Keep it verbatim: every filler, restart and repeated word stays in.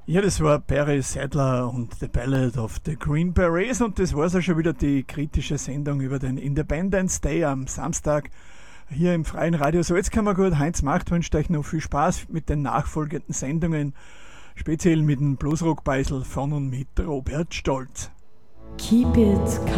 Ja, das war Barry Sadler und The Ballad of the Green Berets und das war auch schon wieder die kritische Sendung über den Independence Day am Samstag hier im Freien Radio Salzkammergut. Heinz Macht wünscht euch noch viel Spaß mit den nachfolgenden Sendungen, speziell mit dem Bluesrock-Beisel von und mit Robert Stolz. Keep it